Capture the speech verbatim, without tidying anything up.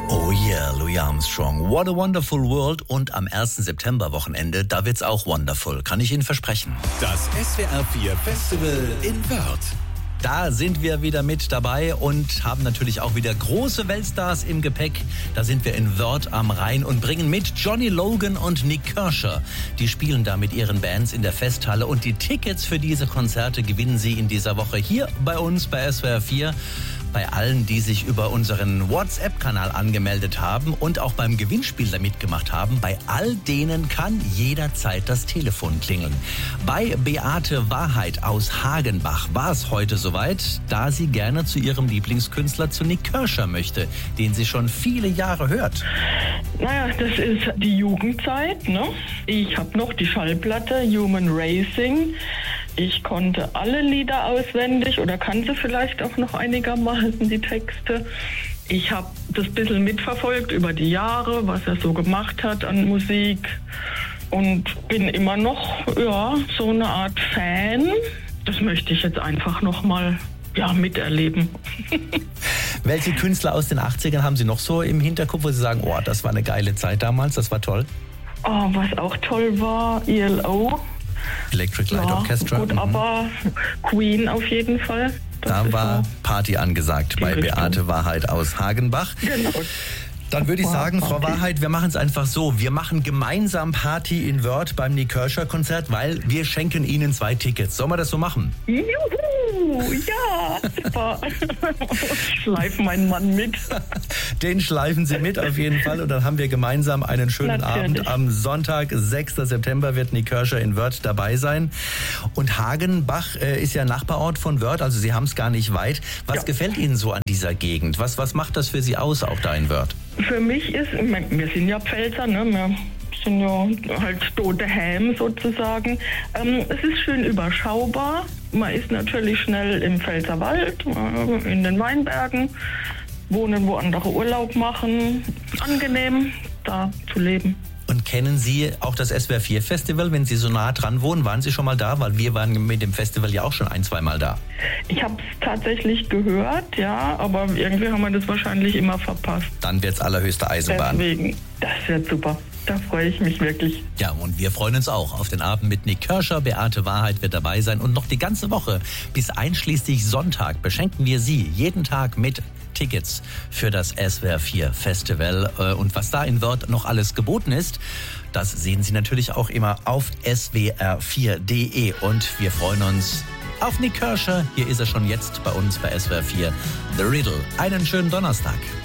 Oh yeah, Louis Armstrong. What a wonderful world. Und am ersten September-Wochenende, da wird's auch wonderful. Kann ich Ihnen versprechen. Das S W R vier Festival in Wörth. Da sind wir wieder mit dabei und haben natürlich auch wieder große Weltstars im Gepäck. Da sind wir in Wörth am Rhein und bringen mit Johnny Logan und Nik Kershaw. Die spielen da mit ihren Bands in der Festhalle und die Tickets für diese Konzerte gewinnen Sie in dieser Woche hier bei uns bei S W R vier. Bei allen, die sich über unseren WhatsApp-Kanal angemeldet haben und auch beim Gewinnspiel da mitgemacht haben, bei all denen kann jederzeit das Telefon klingeln. Bei Beate Wahrheit aus Hagenbach war es heute soweit, da sie gerne zu ihrem Lieblingskünstler, zu Nik Kershaw möchte, den sie schon viele Jahre hört. Naja, das ist die Jugendzeit, ne? Ich habe noch die Schallplatte Human Racing. Ich konnte alle Lieder auswendig oder kann sie vielleicht auch noch einigermaßen, die Texte. Ich habe das ein bisschen mitverfolgt über die Jahre, was er so gemacht hat an Musik und bin immer noch, ja, so eine Art Fan. Das möchte ich jetzt einfach noch mal, ja, miterleben. Welche Künstler aus den achtzigern haben Sie noch so im Hinterkopf, wo Sie sagen, oh, das war eine geile Zeit damals, das war toll? Oh, was auch toll war, E L O. Electric Light ja, Orchestra. Gut, mhm. aber Queen auf jeden Fall. Das da war so Party angesagt bei Richtung. Beate Wahrheit aus Hagenbach. Genau. Dann würde ich sagen, Frau Wahrheit, wir machen es einfach so. Wir machen gemeinsam Party in Wörth beim Nik Kershaw Konzert, weil wir schenken Ihnen zwei Tickets. Sollen wir das so machen? Juhu, ja, super. Schleif meinen Mann mit. Den schleifen Sie mit auf jeden Fall und dann haben wir gemeinsam einen schönen Natürlich. Abend. Am Sonntag, sechsten September, wird Nik Kershaw in Wörth dabei sein. Und Hagenbach äh, ist ja Nachbarort von Wörth, also Sie haben es gar nicht weit. Was Ja. gefällt Ihnen so an dieser Gegend? Was, was macht das für Sie aus, auch da in Wörth? Für mich ist, wir sind ja Pfälzer, ne? Wir sind ja halt tote Häm sozusagen. Ähm, es ist schön überschaubar. Man ist natürlich schnell im Pfälzerwald, äh, in den Weinbergen, wohnen, wo andere Urlaub machen. Angenehm, da zu leben. Und kennen Sie auch das S W R vier Festival, wenn Sie so nah dran wohnen? Waren Sie schon mal da? Weil wir waren mit dem Festival ja auch schon ein, zwei Mal da. Ich habe es tatsächlich gehört, ja, aber irgendwie haben wir das wahrscheinlich immer verpasst. Dann wird's allerhöchste Eisenbahn. Deswegen, das wird super. Da freue ich mich wirklich. Ja, und wir freuen uns auch auf den Abend mit Nik Kershaw. Beate Wahrheit wird dabei sein. Und noch die ganze Woche bis einschließlich Sonntag beschenken wir Sie jeden Tag mit Tickets für das S W R vier Festival. Und was da in Wörth noch alles geboten ist, das sehen Sie natürlich auch immer auf S W R vier Punkt de. Und wir freuen uns auf Nik Kershaw. Hier ist er schon jetzt bei uns bei S W R vier. The Riddle. Einen schönen Donnerstag.